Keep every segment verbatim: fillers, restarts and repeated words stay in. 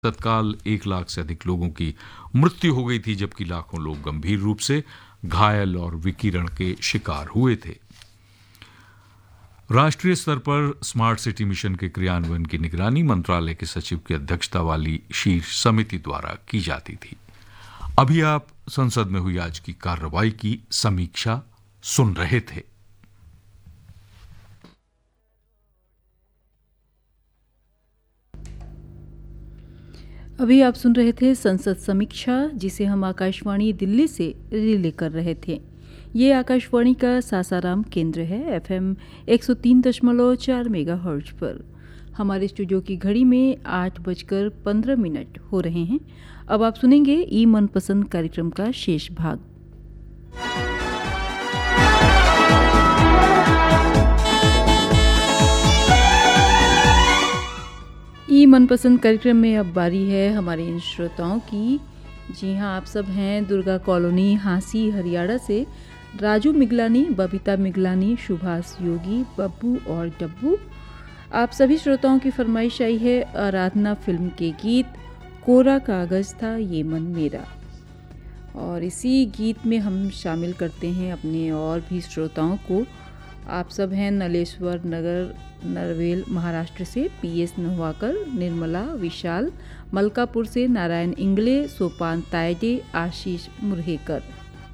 तत्काल एक लाख से अधिक लोगों की मृत्यु हो गई थी, जबकि लाखों लोग गंभीर रूप से घायल और विकिरण के शिकार हुए थे। राष्ट्रीय स्तर पर स्मार्ट सिटी मिशन के क्रियान्वयन की निगरानी मंत्रालय के सचिव की अध्यक्षता वाली शीर्ष समिति द्वारा की जाती थी। अभी आप संसद में हुई आज की कार्रवाई की समीक्षा सुन रहे थे। अभी आप सुन रहे थे संसद समीक्षा, जिसे हम आकाशवाणी दिल्ली से रिले कर रहे थे। ये आकाशवाणी का सासाराम केंद्र है, एफएम एक सौ तीन दशमलव चार मेगाहर्ट्ज पर। हमारे स्टूडियो की घड़ी में आठ बजकर पंद्रह मिनट हो रहे हैं। अब आप सुनेंगे ई मनपसंद कार्यक्रम का शेष भाग। ई मनपसंद कार्यक्रम में अब बारी है हमारे इन श्रोताओं की। जी हाँ, आप सब हैं दुर्गा कॉलोनी, हांसी, हरियाणा से राजू मिगलानी, बबीता मिगलानी, सुभाष योगी, बब्बू और डब्बू। आप सभी श्रोताओं की फरमाइश आई है आराधना फिल्म के गीत कोरा कागज था ये मन मेरा, और इसी गीत में हम शामिल करते हैं अपने और भी श्रोताओं को। आप सब हैं नलेश्वर नगर, नरवेल, महाराष्ट्र से पीएस नहवाकर, निर्मला, विशाल, मलकापुर से नारायण इंगले, सोपान तायडे, आशीष मुरहेकर।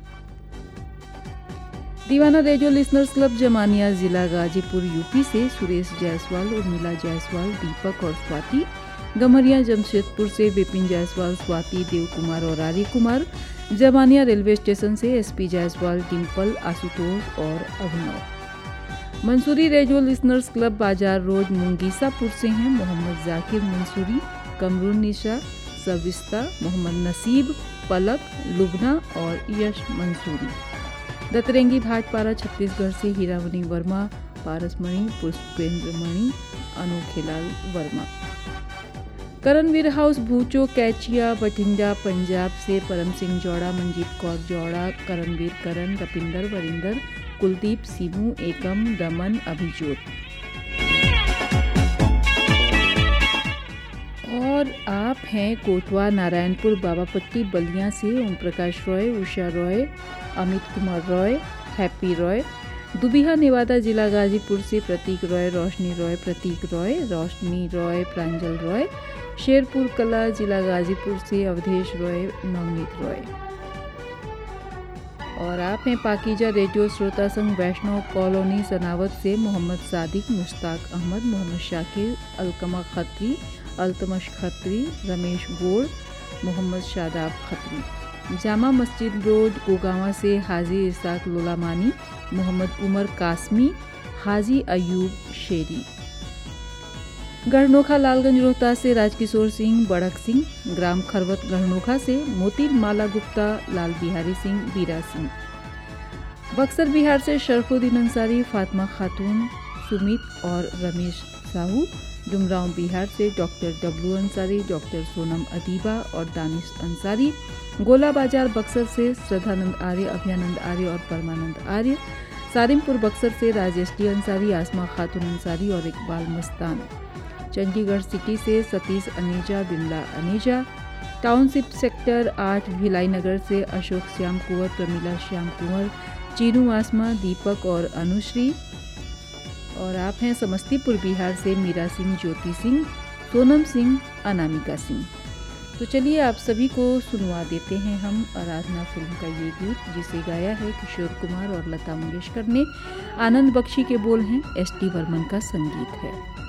दीवाना रेडियो लिसनर्स क्लब जमानिया, जिला गाजीपुर, यूपी से सुरेश जायसवाल, उर्मिला जायसवाल, दीपक और स्वाति। गम्हरिया जमशेदपुर से विपिन जायसवाल, स्वाति, देव कुमार और आर्य कुमार। जमानिया रेलवे स्टेशन से एसपी जायसवाल, डिम्पल, आशुतोष और अभिनव। मंसूरी रेडियो लिसनर्स क्लब बाजार रोड, मुंगीसापुर से हैं मोहम्मद जाकिर मंसूरी, कमरून निशा, सविस्ता, मोहम्मद नसीब, पलक, लुबना और यश मंसूरी। दतरेंगी भाटपारा छत्तीसगढ़ से हीरामणि वर्मा, पारसमणि, पुष्पेंद्र मणि, अनोखेलाल वर्मा। करणवीर हाउस भूचो, कैचिया, बठिंडा, पंजाब से परम सिंह जौड़ा, मंजीत कौर जौड़ा, करणवीर करण, रपिंदर, वरिंदर, कुलदीप, सीमू, एकम, दमन, अभिजोत। और आप हैं कोटवा नारायणपुर बाबापट्टी बलिया से ओम प्रकाश रॉय, उषा रॉय, अमित कुमार रॉय, हैप्पी रॉय। दुबिहा नेवादा जिला गाजीपुर से प्रतीक रॉय, रोशनी रॉय, प्रतीक रॉय, रोशनी रॉय, प्रांजल रॉय। शेरपुर कला जिला गाजीपुर से अवधेश रॉय, नवनीत रॉय। और आप हैं पाकीजा रेडियो श्रोता संघ वैष्णव कॉलोनी सनावत से मोहम्मद सादिक, मुश्ताक अहमद, मोहम्मद शाकिर, अलकमा खत्री, अल्तमश खत्री, रमेश गोड़, मोहम्मद शादाब खत्री। जामा मस्जिद रोड गोगावा से हाजी इसाक लोलामानी, मोहम्मद उमर कासमी, हाजी अयूब शेरी। गढ़नोखा लालगंज रोहतास से राजकिशोर सिंह, बड़क सिंह। ग्राम खरवत गढ़नोखा से मोती माला गुप्ता, लाल बिहारी सिंह, बीरा सिंह। बक्सर बिहार से शरफुद्दीन अंसारी, फातिमा खातून, सुमित और रमेश साहू। डुमरांव बिहार से डॉक्टर डब्लू अंसारी, डॉक्टर सोनम अदीबा और दानिश अंसारी। गोला बाजार बक्सर से श्रद्धानंद आर्य, अभयानंद आर्य और परमानंद आर्य। सारिमपुर बक्सर से राजेश डी अंसारी, आसमा खातून अंसारी और इकबाल मस्तान। चंडीगढ़ सिटी से सतीश अनेजा, बिमला अनेजा। टाउनशिप सेक्टर आठ भिलाई नगर से अशोक श्याम कुंवर, प्रमीला श्याम कुंवर, चीनू आसमा, दीपक और अनुश्री। और आप हैं समस्तीपुर बिहार से मीरा सिंह, ज्योति सिंह, सोनम सिंह, अनामिका सिंह। तो चलिए आप सभी को सुनवा देते हैं हम आराधना फिल्म का ये गीत, जिसे गाया है किशोर कुमार और लता मंगेशकर ने। आनंद बख्शी के बोल हैं, एस टी बर्मन का संगीत है।